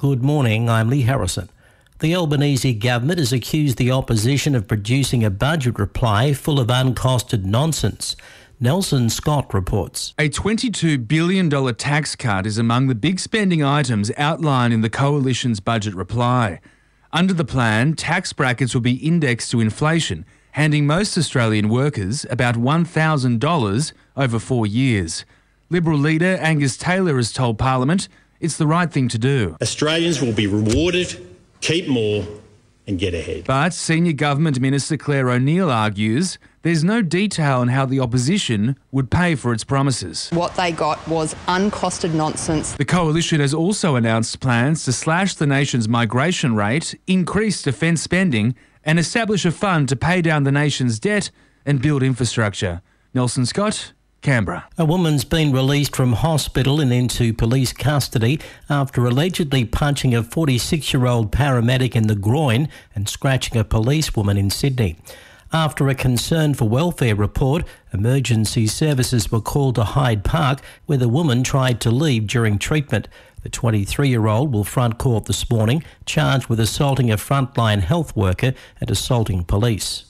Good morning, I'm Lee Harrison. The Albanese government has accused the opposition of producing a budget reply full of uncosted nonsense. Nelson Scott reports. A $22 billion tax cut is among the big spending items outlined in the Coalition's budget reply. Under the plan, tax brackets will be indexed to inflation, handing most Australian workers about $1,000 over 4 years. Liberal leader Angus Taylor has told Parliament it's the right thing to do. Australians will be rewarded, keep more and get ahead. But Senior Government Minister Claire O'Neill argues there's no detail on how the opposition would pay for its promises. What they got was uncosted nonsense. The Coalition has also announced plans to slash the nation's migration rate, increase defence spending and establish a fund to pay down the nation's debt and build infrastructure. Nelson Scott, Canberra. A woman's been released from hospital and into police custody after allegedly punching a 46-year-old paramedic in the groin and scratching a policewoman in Sydney. After a concern for welfare report, emergency services were called to Hyde Park, where the woman tried to leave during treatment. The 23-year-old will front court this morning, charged with assaulting a frontline health worker and assaulting police.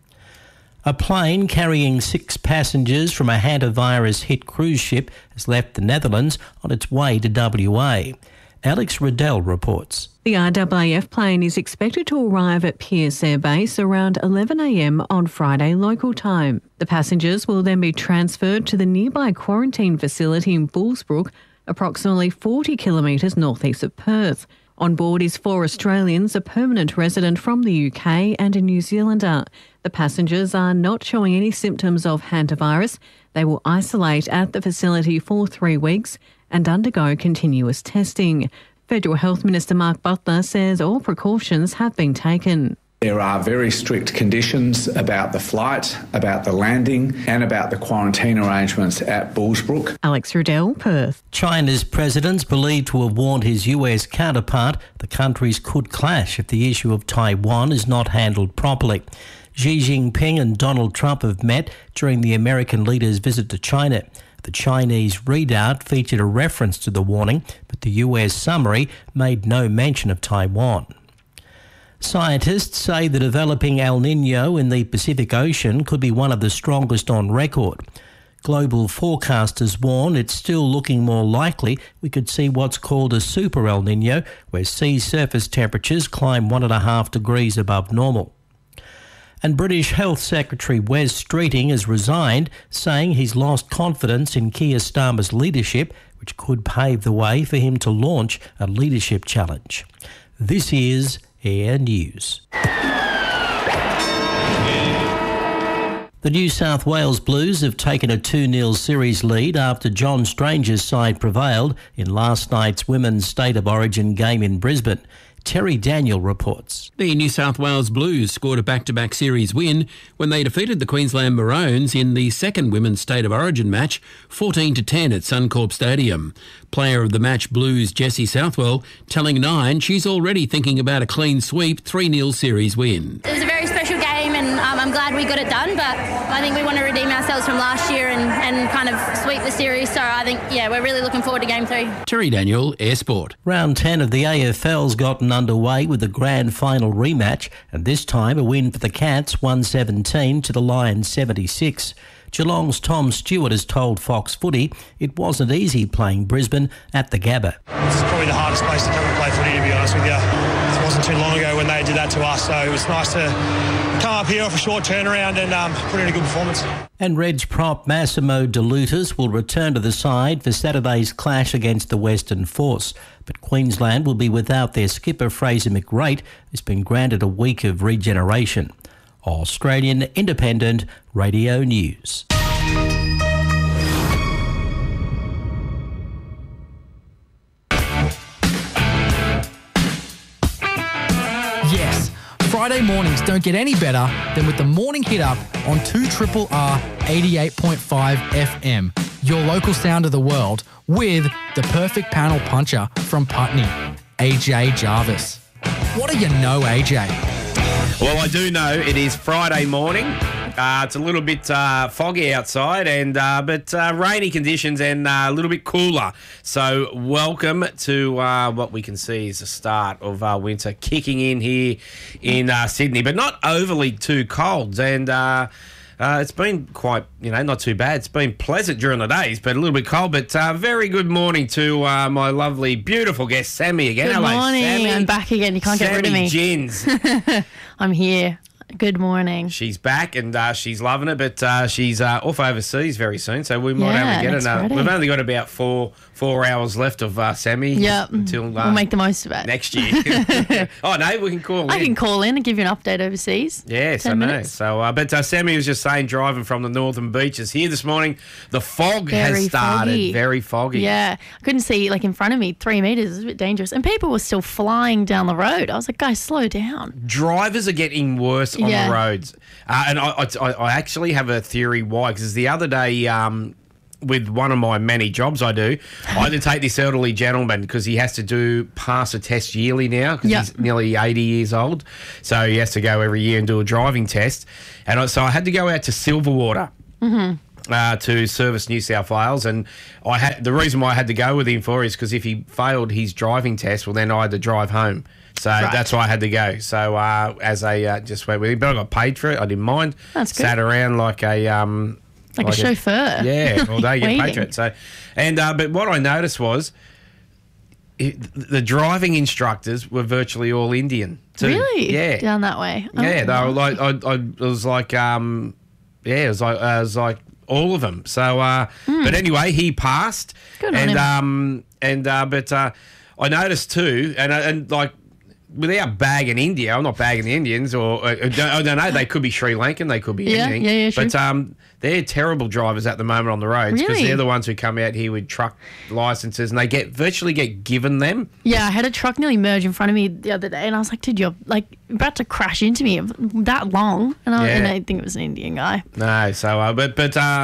A plane carrying 6 passengers from a hantavirus-hit cruise ship has left the Netherlands on its way to WA. Alex Riddell reports. The RAAF plane is expected to arrive at Pearce Air Base around 11 a.m. on Friday local time. The passengers will then be transferred to the nearby quarantine facility in Bullsbrook, approximately 40 kilometres northeast of Perth. On board is 4 Australians, a permanent resident from the UK and a New Zealander. The passengers are not showing any symptoms of hantavirus. They will isolate at the facility for 3 weeks and undergo continuous testing. Federal Health Minister Mark Butler says all precautions have been taken. There are very strict conditions about the flight, about the landing and about the quarantine arrangements at Bullsbrook. Alex Riddell, Perth. China's president's believed to have warned his US counterpart the countries could clash if the issue of Taiwan is not handled properly. Xi Jinping and Donald Trump have met during the American leader's visit to China. The Chinese readout featured a reference to the warning, but the US summary made no mention of Taiwan. Scientists say the developing El Niño in the Pacific Ocean could be one of the strongest on record. Global forecasters warn it's still looking more likely we could see what's called a super El Niño, where sea surface temperatures climb 1.5 degrees above normal. And British Health Secretary Wes Streeting has resigned, saying he's lost confidence in Keir Starmer's leadership, which could pave the way for him to launch a leadership challenge. This is Air News. The New South Wales Blues have taken a 2-0 series lead after John Stranger's side prevailed in last night's Women's State of Origin game in Brisbane. Terry Daniel reports. The New South Wales Blues scored a back-to-back series win when they defeated the Queensland Maroons in the second Women's State of Origin match, 14-10 at Suncorp Stadium. Player of the match Blues Jessie Southwell telling Nine she's already thinking about a clean sweep 3-0 series win. It was a very special game and I'm glad we got it done, but I think we want to redeem ourselves from last year and kind of sweep the series. So I think, we're really looking forward to Game 3. Terry Daniel, Air Sport. Round 10 of the AFL's gotten underway with the grand final rematch, and this time a win for the Cats, 117 to the Lions 76. Geelong's Tom Stewart has told Fox Footy it wasn't easy playing Brisbane at the Gabba. It's probably the hardest place to come and play footy, to be honest with you. It wasn't too long ago when they did that to us, so it was nice to come up here off a short turnaround and put in a good performance. And Reds prop Massimo De Lutis will return to the side for Saturday's clash against the Western Force. But Queensland will be without their skipper Fraser McReight, who's been granted a week of regeneration. Australian Independent Radio News. Yes, Friday mornings don't get any better than with the morning hit up on 2RRR 88.5 FM, your local sound of the world, with the perfect panel puncher from Putney, AJ Jarvis. What do you know, AJ? Well, I do know it is Friday morning. It's a little bit foggy outside, but rainy conditions and a little bit cooler. So welcome to what we can see is the start of winter kicking in here in Sydney, but not overly too cold. And it's been quite, not too bad. It's been pleasant during the days, but a little bit cold. But very good morning to my lovely, beautiful guest, Sammy, again. Good Hello, morning. Sammy. I'm back again. You can't get rid of me. Sammy Gins. I'm here. Good morning. She's back and she's loving it, but she's off overseas very soon, so we might only get next another. Friday. We've only got about four hours left of Sammy. Yep. Until we'll make the most of it. next year. Oh no, we can call in. I can call in and give you an update overseas. Yes, 10 I know. minutes. So, but Sammy was just saying, driving from the northern beaches here this morning, the fog has Very started. foggy. Very foggy. Yeah. I couldn't see, in front of me, 3 meters. It was a bit dangerous. And people were still flying down the road. I was like, guys, slow down. Drivers are getting worse on the roads. And I actually have a theory why, because the other day, with one of my many jobs I do, I had to take this elderly gentleman because he has to pass a test yearly now because he's nearly 80 years old. So he has to go every year and do a driving test. And so I had to go out to Silverwater. To Service New South Wales, and the reason why I had to go with him is because if he failed his driving test, well, then I had to drive home. So that's why I had to go. So as I just went with him, but I got paid for it. I didn't mind. That's good. Sat around like a Like a chauffeur. Yeah, all day get paid for Waiting. it. So, but what I noticed was the driving instructors were virtually all Indian too. Really? Yeah. Down that way. Yeah, they were like it was like it was like all of them. So, but anyway, he passed. Good on him. But I noticed too, and without bagging India, I'm not bagging the Indians, or I don't know. They could be Sri Lankan, they could be anything. Yeah, sure. But they're terrible drivers at the moment on the roads because Really? they're the ones who come out here with truck licenses, and they virtually get given them. Yeah, I had a truck nearly merge in front of me the other day, and I was like, dude, you're about to crash into me that long. And I think it was an Indian guy. No, so but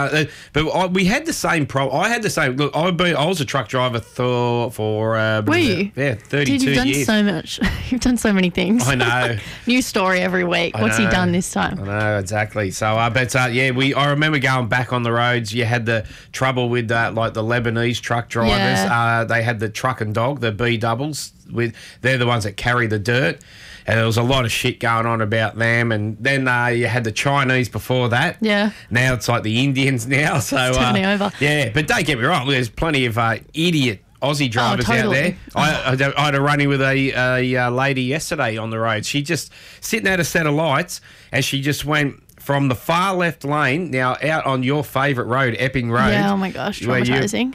we had the same problem. I had the same. Look, I was a truck driver for Were you? Yeah, 32 Dude, you've done years. so much. You've done so many things. I know. New story every week. What's he know. done this time? I know, exactly. So, I remember going back on the roads. You had the trouble with the Lebanese truck drivers. Yeah. They had the truck and dog, the B doubles. They're the ones that carry the dirt. And there was a lot of shit going on about them. And then you had the Chinese before that. Yeah. Now it's like the Indians now. So It's turning over. Yeah, but don't get me wrong. There's plenty of idiot Aussie drivers out there. I had a run-in with a lady yesterday on the road. She just sitting at a set of lights, and she just went from the far left lane, now out on your favourite road, Epping Road. Yeah, oh my gosh, traumatising.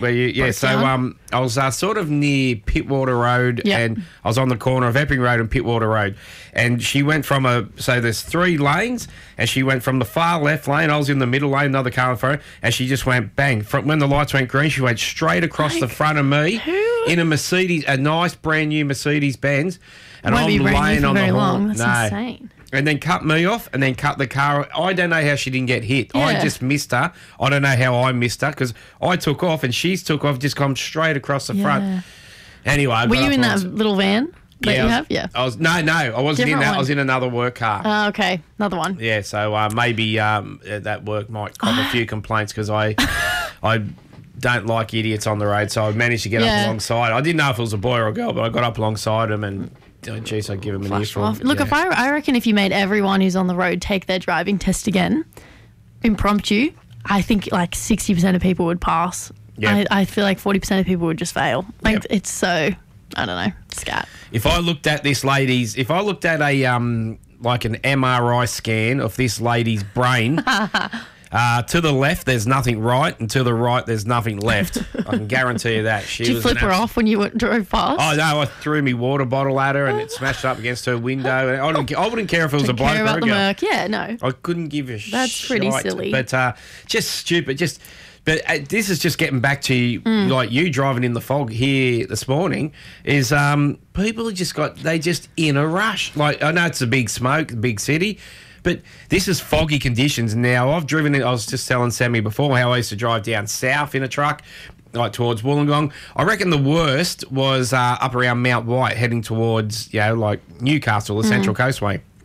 I was sort of near Pittwater Road, and I was on the corner of Epping Road and Pittwater Road. And she went from there's 3 lanes, and she went from the far left lane, I was in the middle lane, another car in front, and she just went bang. When the lights went green, she went straight across the front of me in a Mercedes, a nice brand new Mercedes Benz. And Won't I'm be brand new laying for on the very long. horn. That's insane. And then cut me off and then cut the car. I don't know how she didn't get hit. I Yeah. just missed her. I don't know how I missed her because I took off and she's took off, just come straight across the front. Anyway. Were you in that little van that you have? Yeah. I was, no, I wasn't in Different that. one. I was in another work car. Oh, okay. Another one. Yeah, so maybe that work might cop a few complaints because I don't like idiots on the road, so I managed to get up alongside. I didn't know if it was a boy or a girl, but I got up alongside him and, geez, I'd give him an earful. Look, if I reckon if you made everyone who's on the road take their driving test again, impromptu, I think 60% of people would pass. Yeah. I feel like 40% of people would just fail. It's so, I don't know, scat. If I looked at a an MRI scan of this lady's brain, to the left there's nothing right, and to the right there's nothing left. I can guarantee you that. Did you flip her off when you drove past? Oh no! I threw me water bottle at her and it smashed up against her window. And I wouldn't care if it was a bloke or a girl. Merc. Yeah, no. I couldn't give a shit. That's pretty silly. But just stupid. But this is just getting back to you driving in the fog here this morning. Is people are they just in a rush. I know it's a big smoke, big city. But this is foggy conditions now. I've driven it. I was just telling Sammy before how I used to drive down south in a truck, towards Wollongong. I reckon the worst was up around Mount White, heading towards Newcastle, the Central Coastway.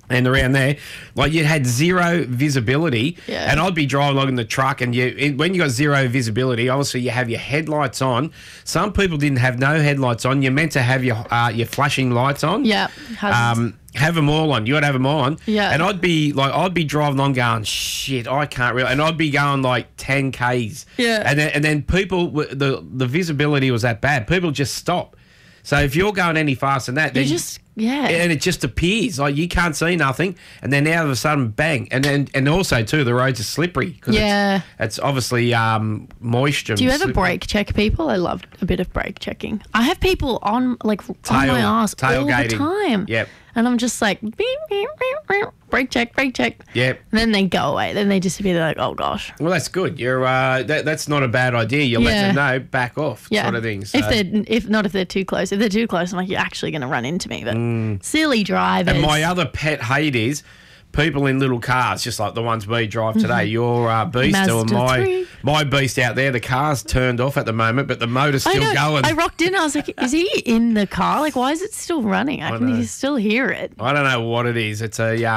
and around there, like you had zero visibility, Yeah. and I'd be driving along in the truck, and when you got zero visibility, obviously you have your headlights on. Some people didn't have no headlights on. You're meant to have your flashing lights on. Yeah. Have them all on. You got to have them on. Yeah. And I'd be driving on going, shit, I can't really. And I'd be going like 10 Ks. Yeah. And then people, the visibility was that bad. People just stop. So if you're going any faster than that, and it just appears like you can't see nothing, and then all of a sudden, bang, and also too, the roads are slippery. It's obviously moisture. Do you ever brake check people? I love a bit of brake checking. I have people on on my ass all the time. Yep. And I'm just like, beep, beep, beep, beep, brake check. Yep. And then they go away. Then they disappear. They're like, oh gosh. Well, that's good. You're that's not a bad idea. You let them know, back off, sort of thing. So. If they're too close. If they're too close, I'm like, you're actually going to run into me. But silly drivers. And my other pet hate is people in little cars, just like the ones we drive today. Your beast Mazda or 3. my beast out there. The car's turned off at the moment, but the motor's still going. I rocked in. I was like, is he in the car? Like, why is it still running? I can still hear it. I don't know what it is. It's a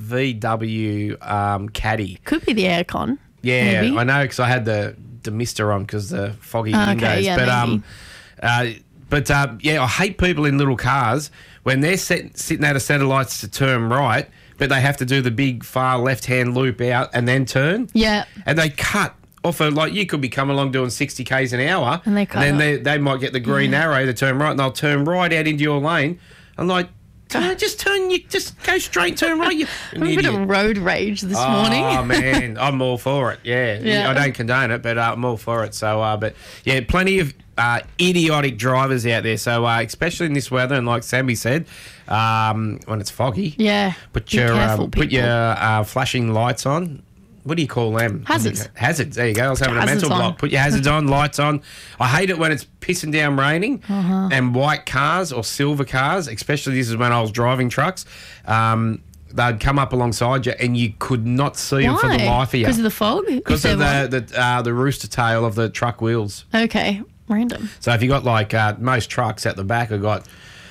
VW Caddy. Could be the aircon. Yeah, maybe. I know because I had the mister on because the foggy windows. Okay, yeah, But I hate people in little cars when they're sitting at a set of lights to turn right, but they have to do the big far left-hand loop out and then turn. Yeah. And they cut off like you could be coming along doing 60 Ks an hour. And they cut and then they might get the green arrow to turn right, and they'll turn right out into your lane. I'm like, just go straight, turn right. I'm a bit of road rage this morning. Oh, man, I'm all for it. Yeah. I don't condone it, but I'm all for it. So, but yeah, plenty of idiotic drivers out there. So, especially in this weather, and like Sammy said, when it's foggy, put your flashing lights on. What do you call them? Hazards. Hazards. There you go. I was having a mental block. Put your hazards on, lights on. I hate it when it's pissing down raining and white cars or silver cars, especially this is when I was driving trucks. They'd come up alongside you and you could not see them for the life of you. Because of the fog? Because of the rooster tail of the truck wheels. Okay. Random. So if you got like most trucks at the back have got,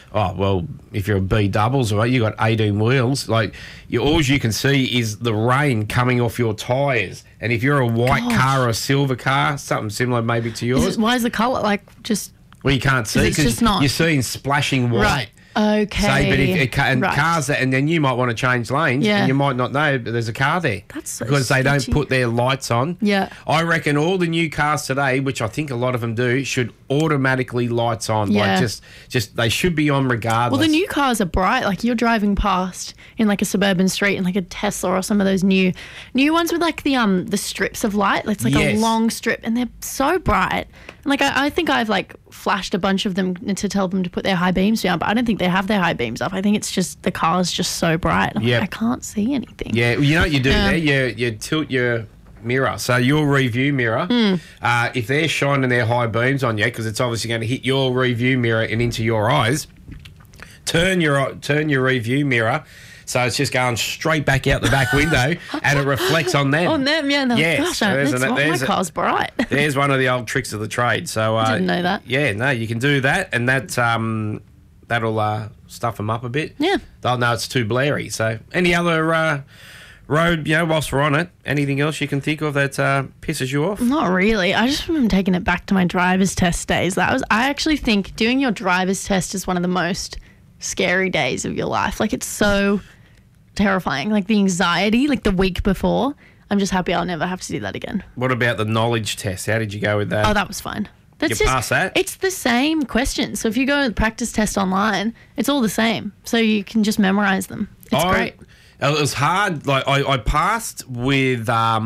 if you're a B doubles or you got 18 wheels, like all you can see is the rain coming off your tyres. And if you're a white car or a silver car, something similar maybe to yours. Why is the colour just? Well, you can't see because you're seeing splashing white. Right. Okay. Cars and then you might want to change lanes and you might not know but there's a car there. That's so because they don't put their lights on. Yeah. I reckon all the new cars today, which I think a lot of them do, should automatically lights on. Yeah. Like just they should be on regardless. Well, the new cars are bright. Like you're driving past in like a suburban street in like a Tesla or some of those new ones with like the strips of light. It's like a long strip and they're so bright. And like I think I've like flashed a bunch of them to tell them to put their high beams down, but I don't think they have their high beams up. I think it's just the car's just so bright. I can't see anything. Yeah, you know what you do there? You tilt your mirror. So your review mirror, if they're shining their high beams on you, because it's obviously going to hit your review mirror and into your eyes, turn your review mirror so it's just going straight back out the back window and it reflects on them. On them, yeah. Gosh, my car's bright. There's one of the old tricks of the trade. So I didn't know that. Yeah, no, you can do that, and that that'll stuff them up a bit. Yeah. They'll know it's too blurry. So any other road, whilst we're on it, anything else you can think of that pisses you off? Not really. I just remember taking it back to my driver's test days. I actually think doing your driver's test is one of the most scary days of your life. Like it's so terrifying. Like the anxiety, like the week before. I'm just happy I'll never have to do that again. What about the knowledge test? How did you go with that? Oh, that was fine. You pass that? It's the same questions. So if you go to the practice test online, it's all the same. So you can just memorize them. It's great. It was hard. Like I passed with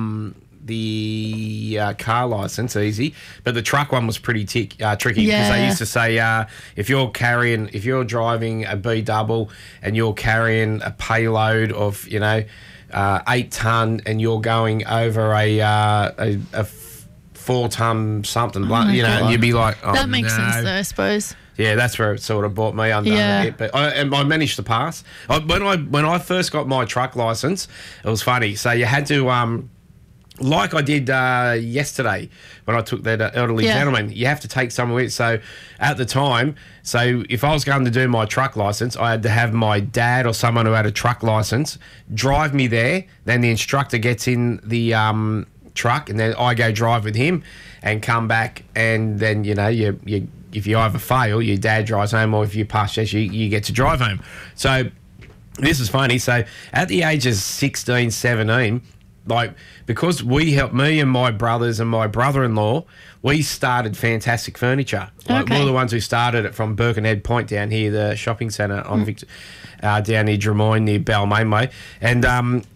the car license easy, but the truck one was pretty tricky because they used to say if you're driving a B double and you're carrying a payload of 8 ton and you're going over a 4 ton something, and you'd be like, oh, that makes sense though, I suppose. Yeah, that's where it sort of brought me undone a bit. But I managed to pass. When I first got my truck license, it was funny. So you had to like I did yesterday when I took that elderly gentleman, you have to take someone with. So at the time, if I was going to do my truck licence, I had to have my dad or someone who had a truck licence drive me there. Then the instructor gets in the truck, and then I go drive with him and come back. And then, you if you either fail, your dad drives home, or if you pass test, you get to drive home. So this is funny. So at the age of 16, 17, because we helped, me and my brothers and my brother-in-law, we started Fantastic Furniture. We're the ones who started it from Birkenhead Point down here, the shopping centre on down near Drummoyne, near Balmain Way. And,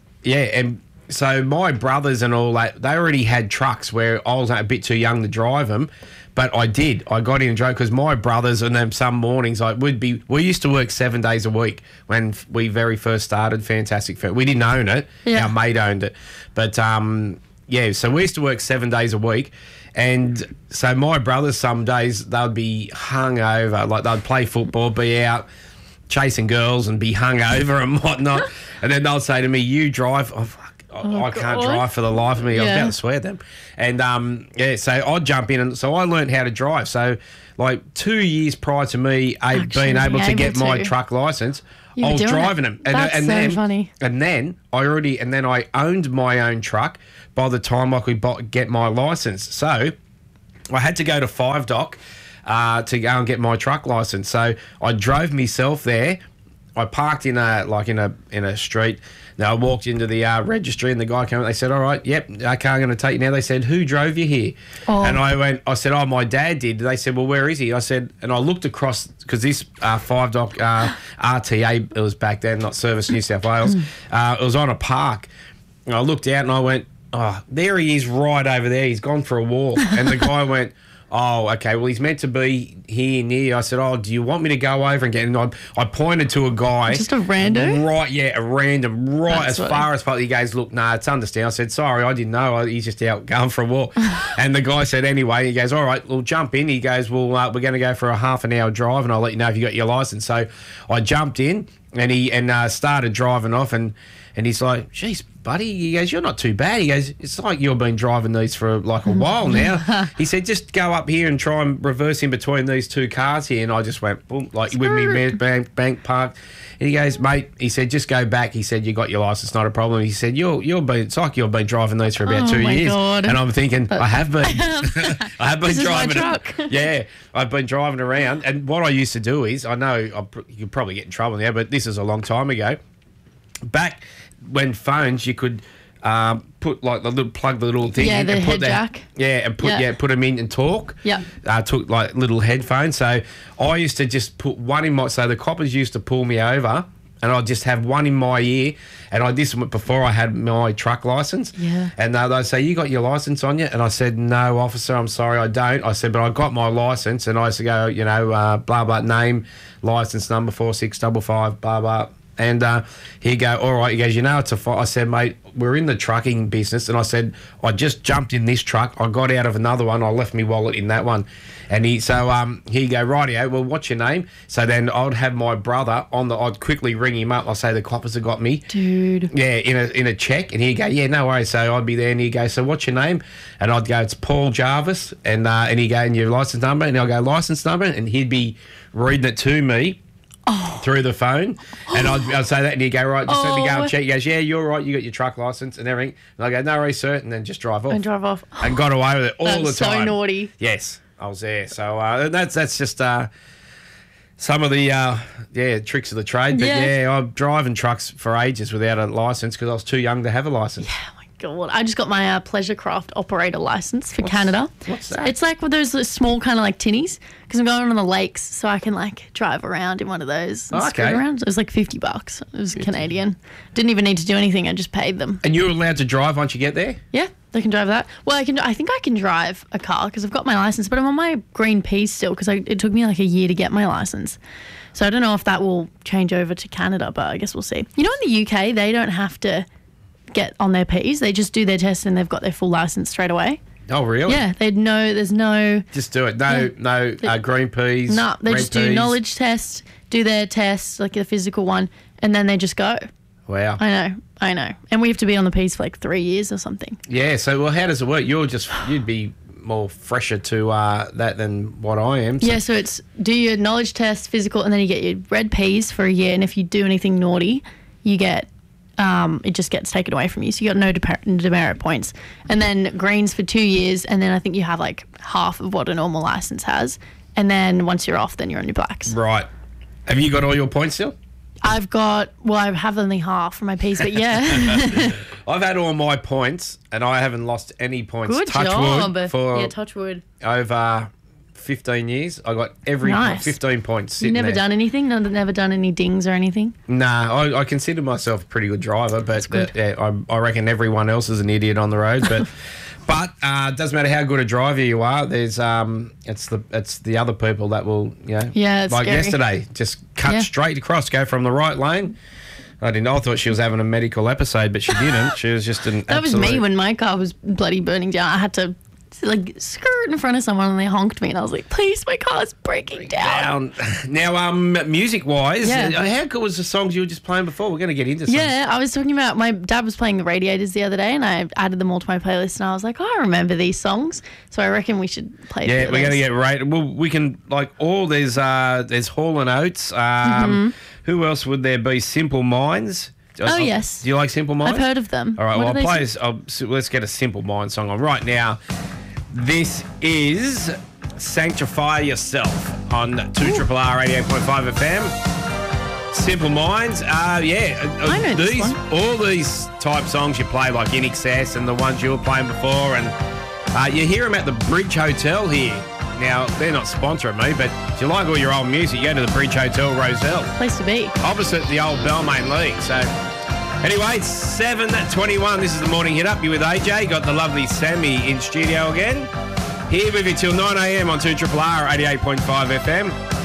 and so my brothers and all that, they already had trucks where I was a bit too young to drive them. But I did. I got in and drove because my brothers and them some mornings, we used to work 7 days a week when we very first started Fantastic Furniture. We didn't own it. Yeah. Our mate owned it. But, so we used to work 7 days a week. And so my brothers, some days, they'd be hungover. They'd play football, be out chasing girls and be hungover and whatnot. And then they'll say to me, you drive. I can't drive for the life of me. I was about to swear at them. And, so I'd jump in. And so I learned how to drive. So, 2 years prior to me being able to get my truck licence, I was driving them. And then, funny. And then I owned my own truck by the time I could get my licence. So I had to go to 5 Dock to go and get my truck licence. So I drove myself there. I parked in a street. Now I walked into the registry, and the guy came. They said, "All right, yep, okay, I'm going to take you now." They said, "Who drove you here?" And I said, "Oh, my dad did." They said, "Well, where is he?" I said, and I looked across because this 5 Dock RTA, it was back then, not Service New South Wales. It was on a park. And I looked out and I went, "Oh, there he is, right over there. He's gone for a walk." And the guy went, "Oh, okay, well, he's meant to be here near." I said, "Oh, do you want me to go over and get him?" I pointed to a guy. Just a random? Right, yeah, a random, right. That's as far as possible. He goes, "Look, nah, it's understand." I said, "Sorry, I didn't know. He's just out going for a walk." And the guy said, anyway, he goes, "All right, we'll jump in." He goes, "Well, we're going to go for a half an hour drive, and I'll let you know if you got your licence." So I jumped in, and he started driving off, and he's like, "Geez, buddy," he goes, "you're not too bad." He goes, "It's like you've been driving these for a while now." He said, "Just go up here and try and reverse in between these two cars here." And I just went, boom, with me bank parked. And he goes, "Mate," he said, "just go back." He said, "You got your licence, not a problem." He said, it's like you've been driving these for about 2 years. God. And I'm thinking, I have been. I have been this driving is my truck. Yeah, I've been driving around. And what I used to do is, I know you could probably get in trouble now, but this is a long time ago. Back when phones, you could put the little thing in the and head jack. Put them in and talk. Yeah. Took little headphones. So I used to just put one in my. So the coppers used to pull me over, and I'd just have one in my ear. And this was before I had my truck licence. Yeah. And they'd say, "You got your licence on you?" And I said, "No, officer, I'm sorry, I don't." I said, "But I got my licence." And I used to go, blah blah name, licence number 4655, blah blah. And he'd go, "All right." He goes, "It's a fight." I said, "Mate, we're in the trucking business." And I said, "I just jumped in this truck. I got out of another one. I left my wallet in that one." And he'd go, "Rightio, well, what's your name?" So then I'd have my brother I'd quickly ring him up. I'll say, "The coppers have got me." Dude. Yeah, in a check. And he'd go, "Yeah, no worries." So I'd be there, and he'd go, "So what's your name?" And I'd go, "It's Paul Jarvis." And he'd go, "And your licence number?" And I'll go, "Licence number." And he'd be reading it to me. Through the phone, and I'd say that, and he'd go, "Right, just let me go and check." He goes, "Yeah, you're right, you got your truck licence and everything." And I go, "No worries, sir," and then just drive off. And got away with it all the time. So naughty. Yes, I was there. So that's just some of the tricks of the trade. But I'm driving trucks for ages without a licence because I was too young to have a licence. Yeah. God, I just got my pleasure craft operator license for Canada. What's that? It's like those small kind of tinnies because I'm going on the lakes, so I can drive around in one of those and scoot around. It was like $50. It was Canadian. Didn't even need to do anything. I just paid them. And you're allowed to drive once you get there? Yeah, they can drive that. Well, I think I can drive a car because I've got my license, but I'm on my green P still because it took me a year to get my license. So I don't know if that will change over to Canada, but I guess we'll see. In the UK, they don't have to get on their Ps. They just do their test and they've got their full license straight away. Oh, really? Yeah, there's no... Just do it. No green peas. No, they just do knowledge test, do their test, the physical one, and then they just go. Wow. I know. I know. And we have to be on the piece for like 3 years or something. Yeah, so well, how does it work? You'd be more fresher to that than what I am. Yeah, so it's do your knowledge test, physical, and then you get your red Ps for a year. And if you do anything naughty, you get it just gets taken away from you. So you got no demerit points. And then greens for 2 years, and then I think you have like half of what a normal license has. And then once you're off, then you're on your blacks. Right. Have you got all your points still? I have only half from my Ps, but yeah. I've had all my points, and I haven't lost any points. Good touch job. Wood for touch wood. Over 15 years. I got every 15 points. You've never there. Done anything? Never done any dings or anything? Nah, I consider myself a pretty good driver, but I reckon everyone else is an idiot on the road. But but it doesn't matter how good a driver you are. There's it's the other people that will it's like scary. Yesterday, just cut straight across, go from the right lane. I thought she was having a medical episode, but she didn't. She was just an. That was me when my car was bloody burning down. I had to skirt in front of someone and they honked me, and I was like, "Please, my car's breaking down." Now, music-wise, how good was the songs you were just playing before? We're going to get into some. Yeah, I was talking about my dad was playing the Radiators the other day, and I added them all to my playlist, and I was like, I remember these songs, so I reckon we should play. Yeah, we're going to get right. Well, we can there's Hall and Oates. Who else would there be? Simple Minds. Yes. Do you like Simple Minds? I've heard of them. All right, let's get a Simple Minds song on right now. This is Sanctify Yourself on 2RRR 88.5 FM. Simple Minds. I know this one. All these type songs you play, like In Excess and the ones you were playing before, and you hear them at the Bridge Hotel here. Now, they're not sponsoring me, but if you like all your old music, you go to the Bridge Hotel Roselle. Place to be. Opposite the old Balmain League. So, anyway, 7:21. This is the Morning Hit Up. You with AJ. Got the lovely Sammy in studio again. Here with you till 9 a.m. on 2RRR 88.5 FM.